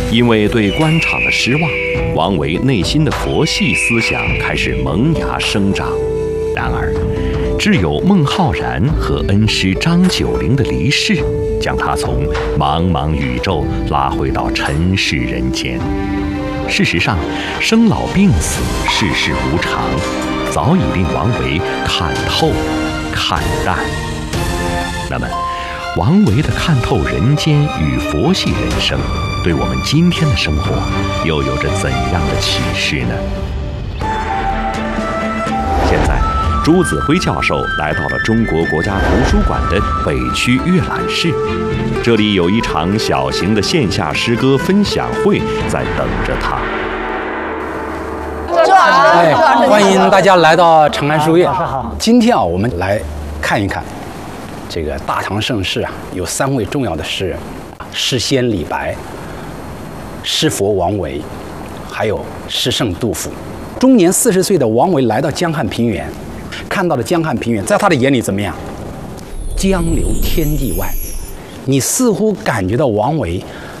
因为对官场的失望，王维内心的佛系思想开始萌芽生长。然而，只有孟浩然和恩师张九龄的离世，将他从茫茫宇宙拉回到尘世人间。事实上，生老病死，世事无常，早已令王维看透、看淡。那么，王维的看透人间与佛系人生，对我们今天的生活又有着怎样的启示呢？现在，朱子辉教授来到了中国国家图书馆的北区阅览室，这里有一场小型的线下诗歌分享会在等着他。 欢迎大家来到长安书院。今天我们来看一看这个大唐盛世有3位重要的诗人：诗仙李白、诗佛王维，还有诗圣杜甫。终年40岁的王维来到江汉平原，看到了江汉平原，在他的眼里怎么样？江流天地外。你似乎感觉到王维